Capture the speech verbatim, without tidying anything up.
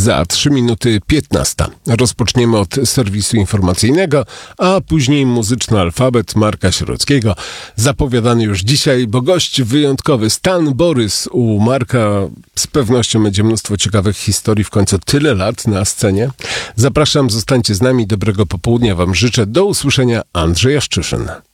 Za trzy minuty piętnasta. Rozpoczniemy od serwisu informacyjnego, a później muzyczny alfabet Marka Sierockiego. Zapowiadany już dzisiaj, bo gość wyjątkowy, Stan Borys. U Marka z pewnością będzie mnóstwo ciekawych historii, w końcu tyle lat na scenie. Zapraszam, zostańcie z nami, dobrego popołudnia wam życzę. Do usłyszenia, Andrzej Jaszczyszyn.